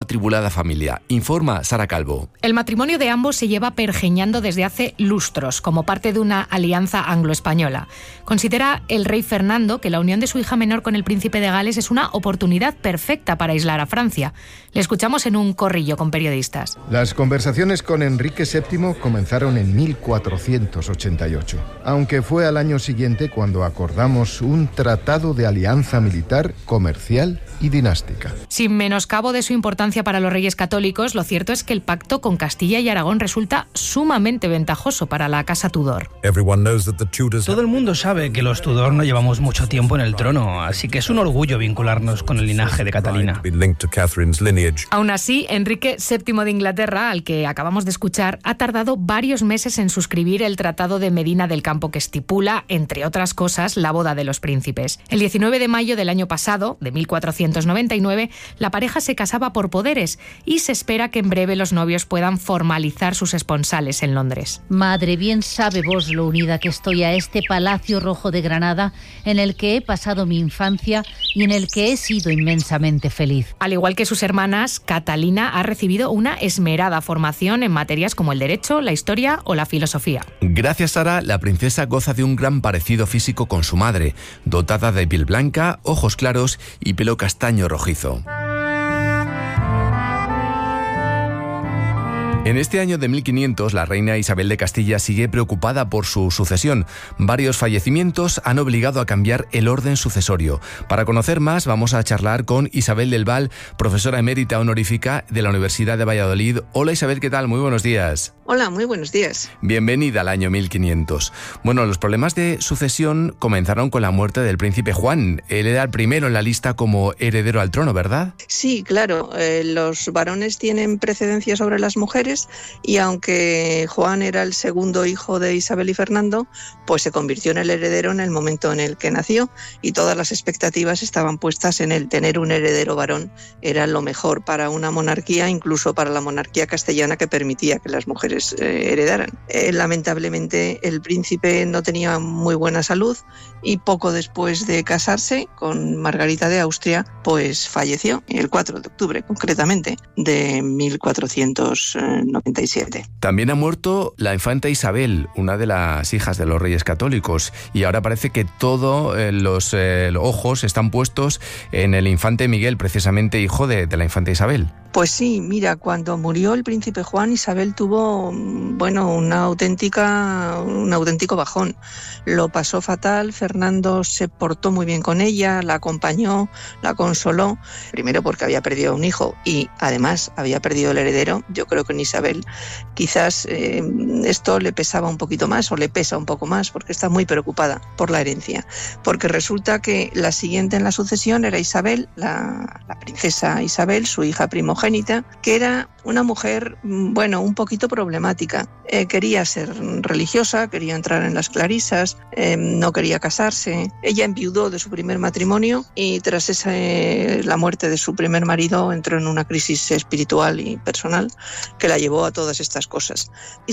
atribulada familia. Informa Sara Calvo. El matrimonio de ambos se lleva pergeñando desde hace lustros, como parte de una alianza anglo-española. Considera el rey Fernando que la unión de su hija menor con el príncipe de Gales es una oportunidad perfecta para aislar a Francia. Le escuchamos en un corrillo con periodistas. Las conversaciones con Enrique VII comenzaron en 1488, aunque fue al año siguiente cuando acordamos un tratado de alianza militar, comercial y dinástica. Sin menoscabo de su importancia para los reyes católicos, lo cierto es que el pacto con Castilla y Aragón resulta sumamente ventajoso para la casa Tudor. Todo el mundo sabe que los Tudor no llevamos mucho tiempo en el trono, así que es un orgullo vincularnos con el linaje de Catalina. Aún así, Enrique VII de Inglaterra, al que acabamos de escuchar, ha tardado varios meses en suscribir el Tratado de Medina del Campo que estipula, entre otras cosas, la boda de los príncipes. El 19 de mayo del año pasado, de 1499, la pareja se casaba por poderes y se espera que en breve los novios puedan formalizar sus esponsales en Londres. Madre, bien sabe vos lo unida que estoy a este Palacio Rojo de Granada, en el que he pasado mi infancia y en el que he sido inmensamente feliz. Al igual que sus hermanas, Catalina ha recibido una esmerada formación en materias como el derecho, la historia o la filosofía. Gracias, Sara, la princesa goza de un gran parecido físico con su madre, dotada de piel blanca, ojos claros y pelo castaño rojizo. En este año de 1500, la reina Isabel de Castilla sigue preocupada por su sucesión. Varios fallecimientos han obligado a cambiar el orden sucesorio. Para conocer más, vamos a charlar con Isabel del Val, profesora emérita honorífica de la Universidad de Valladolid. Hola Isabel, ¿qué tal? Muy buenos días. Hola, muy buenos días. Bienvenida al año 1500. Bueno, los problemas de sucesión comenzaron con la muerte del príncipe Juan. Él era el primero en la lista como heredero al trono, ¿verdad? Sí, claro. Los varones tienen precedencia sobre las mujeres y aunque Juan era el segundo hijo de Isabel y Fernando, pues se convirtió en el heredero en el momento en el que nació y todas las expectativas estaban puestas en él. Tener un heredero varón era lo mejor para una monarquía, incluso para la monarquía castellana que permitía que las mujeres heredaran. Lamentablemente el príncipe no tenía muy buena salud y poco después de casarse con Margarita de Austria, pues falleció el 4 de octubre concretamente de 1497. También ha muerto la infanta Isabel, una de las hijas de los reyes católicos, y ahora parece que todos los ojos están puestos en el infante Miguel, precisamente hijo de la infanta Isabel. Pues sí, mira, cuando murió el príncipe Juan, Isabel tuvo, un auténtico bajón. Lo pasó fatal, Fernando se portó muy bien con ella, la acompañó, la consoló, primero porque había perdido un hijo y además había perdido el heredero. Yo creo que en Isabel quizás esto le pesaba un poquito más o le pesa un poco más porque está muy preocupada por la herencia, porque resulta que la siguiente en la sucesión era Isabel, la princesa Isabel, su hija primogénita, que era una mujer, un poquito problemática. Quería ser religiosa, quería entrar en las clarisas, no quería casarse. Ella enviudó de su primer matrimonio y tras la muerte de su primer marido entró en una crisis espiritual y personal que la llevó a todas estas cosas.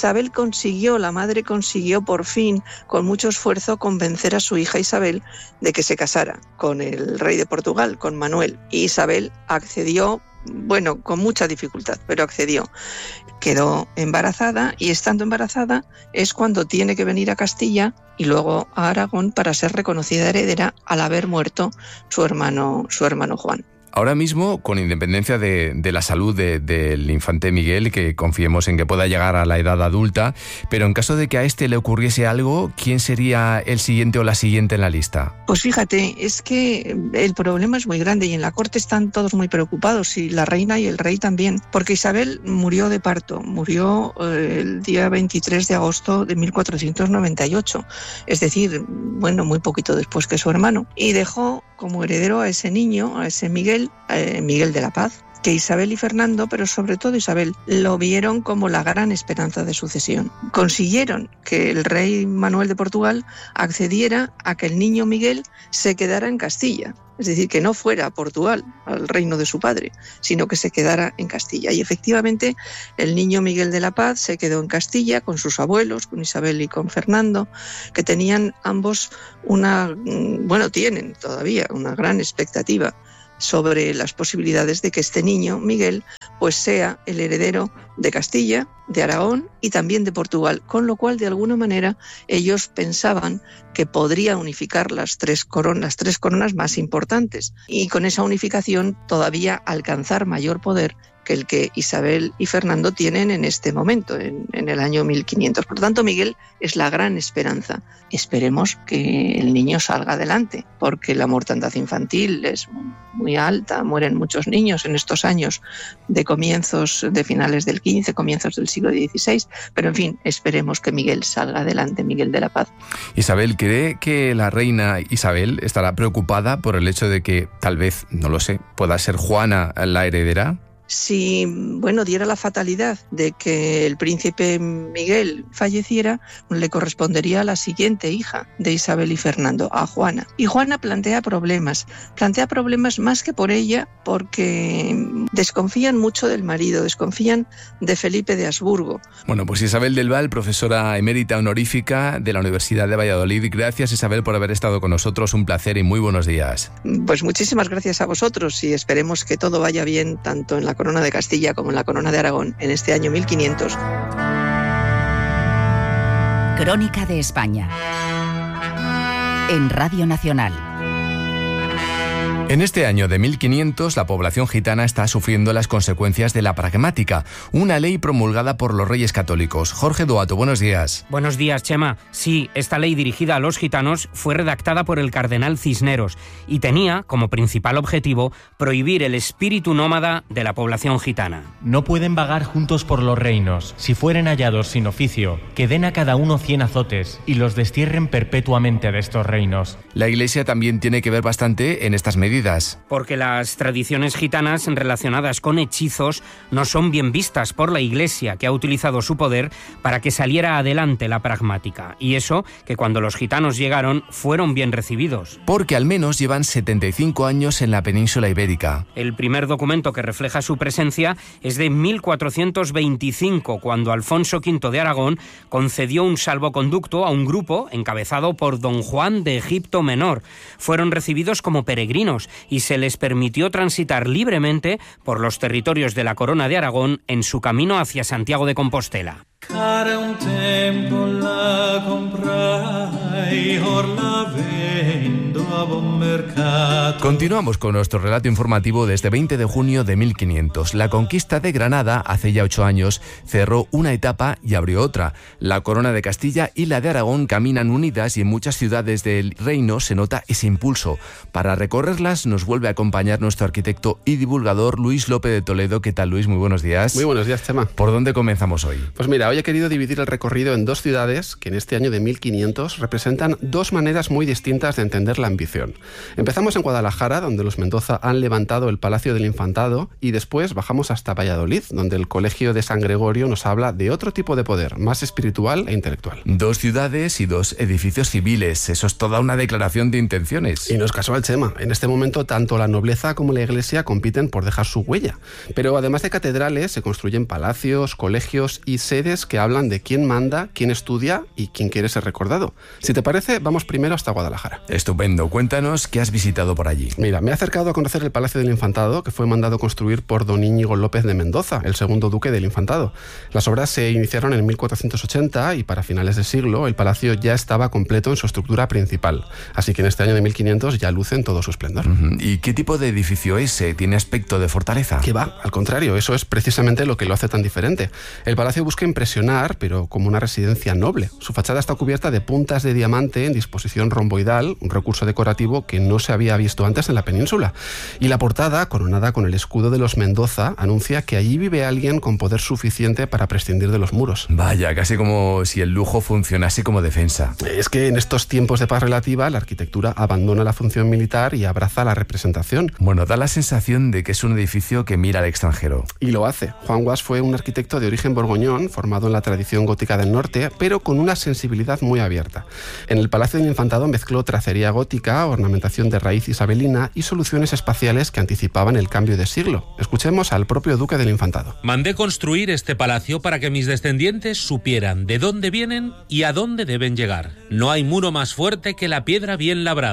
La madre consiguió por fin, con mucho esfuerzo, convencer a su hija Isabel de que se casara con el rey de Portugal, con Manuel. Y Isabel accedió, con mucha dificultad, pero accedió. Quedó embarazada y estando embarazada es cuando tiene que venir a Castilla y luego a Aragón para ser reconocida heredera al haber muerto su hermano Juan. Ahora mismo, con independencia de la salud del infante Miguel, que confiemos en que pueda llegar a la edad adulta, pero en caso de que a este le ocurriese algo, ¿quién sería el siguiente o la siguiente en la lista? Pues fíjate, es que el problema es muy grande y en la corte están todos muy preocupados, y la reina y el rey también, porque Isabel murió de parto, murió el día 23 de agosto de 1498, es decir, muy poquito después que su hermano, y dejó como heredero a ese niño, a ese Miguel de la Paz, que Isabel y Fernando, pero sobre todo Isabel, lo vieron como la gran esperanza de sucesión. Consiguieron que el rey Manuel de Portugal accediera a que el niño Miguel se quedara en Castilla, es decir, que no fuera a Portugal, al reino de su padre, sino que se quedara en Castilla. Y efectivamente, el niño Miguel de la Paz se quedó en Castilla con sus abuelos, con Isabel y con Fernando, que tenían ambos tienen todavía una gran expectativa sobre las posibilidades de que este niño, Miguel, pues sea el heredero de Castilla, de Aragón y también de Portugal, con lo cual de alguna manera ellos pensaban que podría unificar las tres coronas más importantes y con esa unificación todavía alcanzar mayor poder que el que Isabel y Fernando tienen en este momento, en el año 1500. Por lo tanto, Miguel es la gran esperanza. Esperemos que el niño salga adelante, porque la mortandad infantil es muy alta, mueren muchos niños en estos años de finales del XV, comienzos del siglo XVI, pero en fin, esperemos que Miguel salga adelante, Miguel de la Paz. Isabel, ¿cree que la reina Isabel estará preocupada por el hecho de que tal vez, no lo sé, pueda ser Juana la heredera? Si, diera la fatalidad de que el príncipe Miguel falleciera, le correspondería a la siguiente hija de Isabel y Fernando, a Juana. Y Juana plantea problemas más que por ella, porque desconfían mucho del marido, desconfían de Felipe de Habsburgo. Bueno, pues Isabel del Val, profesora emérita honorífica de la Universidad de Valladolid. Gracias, Isabel, por haber estado con nosotros. Un placer y muy buenos días. Pues muchísimas gracias a vosotros y esperemos que todo vaya bien tanto en la corona de Castilla como en la corona de Aragón en este año 1500. Crónica de España en Radio Nacional. En este año de 1500, la población gitana está sufriendo las consecuencias de la pragmática, una ley promulgada por los Reyes Católicos. Jorge Duato, buenos días. Buenos días, Chema. Sí, esta ley dirigida a los gitanos fue redactada por el cardenal Cisneros y tenía como principal objetivo prohibir el espíritu nómada de la población gitana. No pueden vagar juntos por los reinos. Si fueren hallados sin oficio, que den a cada uno 100 azotes y los destierren perpetuamente de estos reinos. La Iglesia también tiene que ver bastante en estas medidas. Porque las tradiciones gitanas relacionadas con hechizos no son bien vistas por la Iglesia, que ha utilizado su poder para que saliera adelante la pragmática. Y eso, que cuando los gitanos llegaron, fueron bien recibidos. Porque al menos llevan 75 años en la península ibérica. El primer documento que refleja su presencia es de 1425, cuando Alfonso V de Aragón concedió un salvoconducto a un grupo encabezado por don Juan de Egipto Menor. Fueron recibidos como peregrinos y se les permitió transitar libremente por los territorios de la Corona de Aragón en su camino hacia Santiago de Compostela. Cara un tempo la comprai, or la vendo a bon mercato. Continuamos con nuestro relato informativo de este 20 de junio de 1500. La conquista de Granada, hace ya 8 años, cerró una etapa y abrió otra. La corona de Castilla y la de Aragón caminan unidas y en muchas ciudades del reino se nota ese impulso. Para recorrerlas nos vuelve a acompañar nuestro arquitecto y divulgador Luis López de Toledo. ¿Qué tal, Luis? Muy buenos días. Muy buenos días, Chema. ¿Por dónde comenzamos hoy? Pues mira, hoy he querido dividir el recorrido en dos ciudades que en este año de 1500 representan dos maneras muy distintas de entender la ambición. Empezamos en Guadalajara, donde los Mendoza han levantado el Palacio del Infantado, y después bajamos hasta Valladolid, donde el Colegio de San Gregorio nos habla de otro tipo de poder, más espiritual e intelectual. Dos ciudades y dos edificios civiles, eso es toda una declaración de intenciones. Y no es casual, Chema. En este momento tanto la nobleza como la Iglesia compiten por dejar su huella. Pero además de catedrales, se construyen palacios, colegios y sedes que hablan de quién manda, quién estudia y quién quiere ser recordado. Si te parece, vamos primero hasta Guadalajara. Estupendo. Cuéntanos qué has visitado por allí. Mira, me he acercado a conocer el Palacio del Infantado, que fue mandado construir por don Íñigo López de Mendoza, el segundo duque del Infantado. Las obras se iniciaron en 1480 y para finales de siglo el palacio ya estaba completo en su estructura principal. Así que en este año de 1500 ya luce en todo su esplendor. ¿Y qué tipo de edificio es? ¿Tiene aspecto de fortaleza? ¿Qué va? Al contrario, eso es precisamente lo que lo hace tan diferente. El palacio busca impresionar, pero como una residencia noble. Su fachada está cubierta de puntas de diamante en disposición romboidal, un recurso decorativo que no se había visto antes en la península. Y la portada, coronada con el escudo de los Mendoza, anuncia que allí vive alguien con poder suficiente para prescindir de los muros. Vaya, casi como si el lujo funcionase como defensa. Es que en estos tiempos de paz relativa, la arquitectura abandona la función militar y abraza la representación. Bueno, da la sensación de que es un edificio que mira al extranjero. Y lo hace. Juan Guas fue un arquitecto de origen borgoñón, formado en la tradición gótica del norte, pero con una sensibilidad muy abierta. En el Palacio del Infantado mezcló tracería gótica, ornamentación de raíz isabelina y soluciones espaciales que anticipaban el cambio de siglo. Escuchemos al propio duque del Infantado. Mandé construir este palacio para que mis descendientes supieran de dónde vienen y a dónde deben llegar. No hay muro más fuerte que la piedra bien labrada.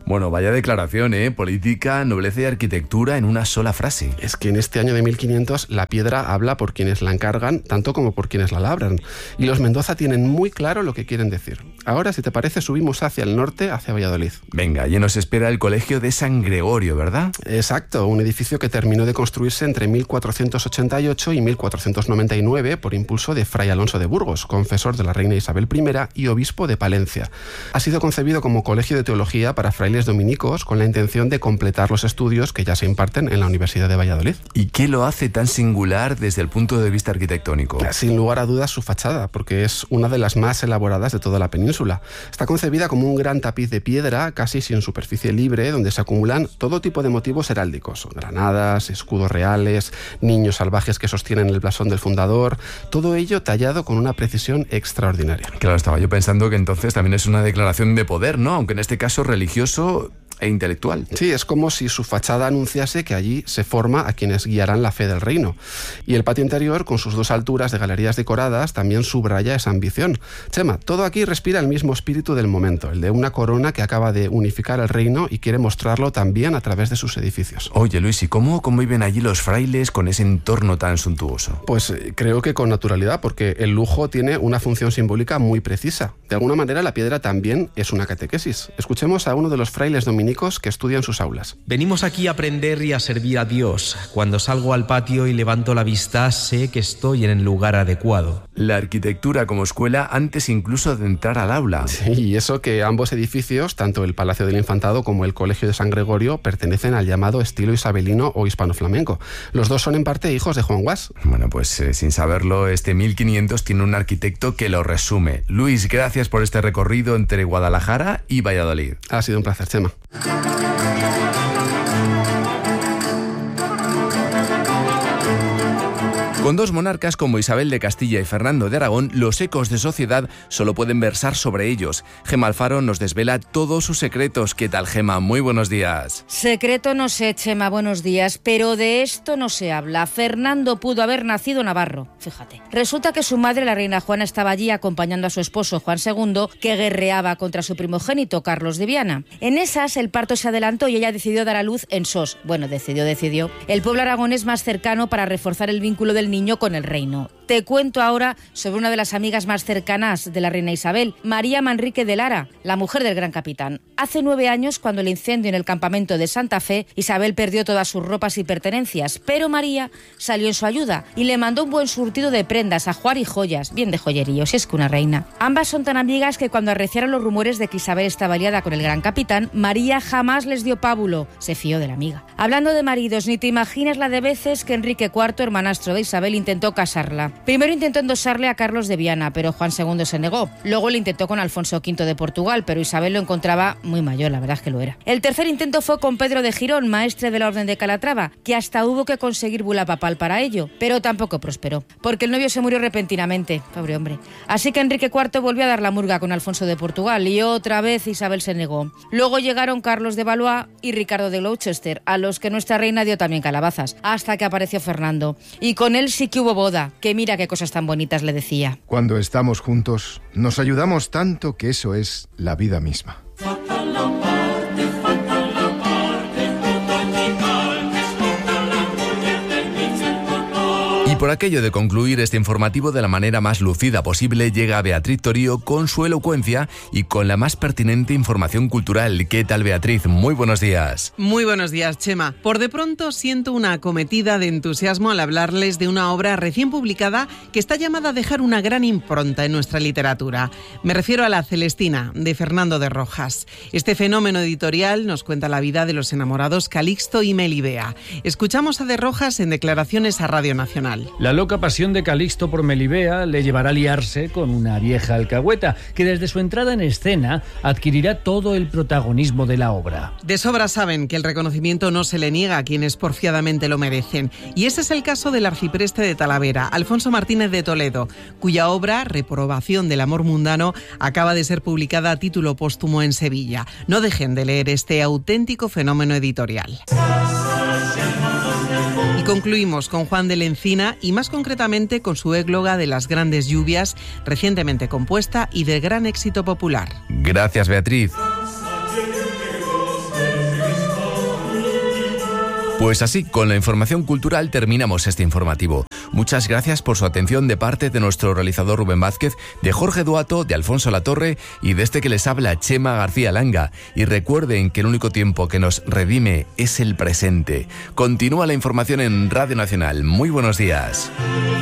Bueno, vaya declaración, ¿eh? Política, nobleza y arquitectura en una sola frase. Es que en este año de 1500 la piedra habla por quienes la encargan, tanto como por quienes la labran. Y los Mendoza tienen muy claro lo que quieren decir. Ahora, si te parece, subimos hacia el norte, hacia Valladolid. Venga, allí nos espera el Colegio de San Gregorio, ¿verdad? Exacto, un edificio que terminó de construirse entre 1488 y 1499 por impulso de Fray Alonso de Burgos, confesor de la reina Isabel I y obispo de Palencia. Ha sido concebido como colegio de teología para frailes dominicos con la intención de completar los estudios que ya se imparten en la Universidad de Valladolid. ¿Y qué lo hace tan singular desde el punto de vista arquitectónico? Sin lugar a dudas su fachada, porque es una de las más elaboradas de toda la península. Está concebida como un gran tapiz de piedra, casi sin superficie libre, donde se acumulan todo tipo de motivos heráldicos: granadas, escudos reales, niños salvajes que sostienen el blasón del fundador, todo ello tallado con una precisión extraordinaria. Claro, estaba yo pensando que entonces también es una declaración de poder, ¿no? Aunque en este caso religioso e intelectual. Sí, es como si su fachada anunciase que allí se forma a quienes guiarán la fe del reino. Y el patio interior, con sus 2 alturas de galerías decoradas, también subraya esa ambición. Chema, todo aquí respira el mismo espíritu del momento, el de una corona que acaba de unificar el reino y quiere mostrarlo también a través de sus edificios. Oye, Luis, ¿y cómo viven allí los frailes con ese entorno tan suntuoso? Pues creo que con naturalidad, porque el lujo tiene una función simbólica muy precisa. De alguna manera, la piedra también es una catequesis. Escuchemos a uno de los frailes dominicos que estudian sus aulas. Venimos aquí a aprender y a servir a Dios. Cuando salgo al patio y levanto la vista, sé que estoy en el lugar adecuado. La arquitectura como escuela antes incluso de entrar al aula. Sí, y eso que ambos edificios, tanto el Palacio del Infantado como el Colegio de San Gregorio, pertenecen al llamado estilo isabelino o hispano-flamenco. Los dos son en parte hijos de Juan Guas. Bueno, pues sin saberlo, este 1500 tiene un arquitecto que lo resume. Luis, gracias por este recorrido entre Guadalajara y Valladolid. Ha sido un placer, Chema. Con 2 monarcas como Isabel de Castilla y Fernando de Aragón, los ecos de sociedad solo pueden versar sobre ellos. Gema Alfaro nos desvela todos sus secretos. ¿Qué tal, Gema? Muy buenos días. Secreto no sé, Chema, buenos días, pero de esto no se habla. Fernando pudo haber nacido navarro, fíjate. Resulta que su madre, la reina Juana, estaba allí acompañando a su esposo Juan II, que guerreaba contra su primogénito Carlos de Viana. En esas, el parto se adelantó y ella decidió dar a luz en Sos. Bueno, decidió. El pueblo aragonés más cercano para reforzar el vínculo del niño con el reino. Te cuento ahora sobre una de las amigas más cercanas de la reina Isabel, María Manrique de Lara, la mujer del gran capitán. Hace 9 años, cuando el incendio en el campamento de Santa Fe, Isabel perdió todas sus ropas y pertenencias, pero María salió en su ayuda y le mandó un buen surtido de prendas, ajuar y joyas, bien de joyerío, si es que una reina. Ambas son tan amigas que cuando arreciaron los rumores de que Isabel estaba liada con el gran capitán, María jamás les dio pábulo, se fió de la amiga. Hablando de maridos, ni te imaginas la de veces que Enrique IV, hermanastro de Isabel, intentó casarla. Primero intentó endosarle a Carlos de Viana, pero Juan II se negó. Luego le intentó con Alfonso V de Portugal, pero Isabel lo encontraba muy mayor, la verdad es que lo era. El tercer intento fue con Pedro de Girón, maestre de la Orden de Calatrava, que hasta hubo que conseguir bula papal para ello, pero tampoco prosperó, porque el novio se murió repentinamente, pobre hombre. Así que Enrique IV volvió a dar la murga con Alfonso de Portugal y otra vez Isabel se negó. Luego llegaron Carlos de Valois y Ricardo de Gloucester, a los que nuestra reina dio también calabazas, hasta que apareció Fernando. Y con él sí que hubo boda, que mira qué cosas tan bonitas le decía. Cuando estamos juntos, nos ayudamos tanto que eso es la vida misma. Por aquello de concluir este informativo de la manera más lucida posible, llega Beatriz Torío con su elocuencia y con la más pertinente información cultural. ¿Qué tal, Beatriz? Muy buenos días. Muy buenos días, Chema. Por de pronto siento una acometida de entusiasmo al hablarles de una obra recién publicada que está llamada a dejar una gran impronta en nuestra literatura. Me refiero a La Celestina, de Fernando de Rojas. Este fenómeno editorial nos cuenta la vida de los enamorados Calixto y Melibea. Escuchamos a de Rojas en declaraciones a Radio Nacional. La loca pasión de Calixto por Melibea le llevará a liarse con una vieja alcahueta que desde su entrada en escena adquirirá todo el protagonismo de la obra. De sobra saben que el reconocimiento no se le niega a quienes porfiadamente lo merecen. Y ese es el caso del arcipreste de Talavera, Alfonso Martínez de Toledo, cuya obra, Reprobación del amor mundano, acaba de ser publicada a título póstumo en Sevilla. No dejen de leer este auténtico fenómeno editorial. Y concluimos con Juan de la Encina y más concretamente con su égloga de las grandes lluvias, recientemente compuesta y de gran éxito popular. Gracias, Beatriz. Pues así, con la información cultural terminamos este informativo. Muchas gracias por su atención de parte de nuestro realizador Rubén Vázquez, de Jorge Duato, de Alfonso Latorre y de este que les habla, Chema García Langa. Y recuerden que el único tiempo que nos redime es el presente. Continúa la información en Radio Nacional. Muy buenos días.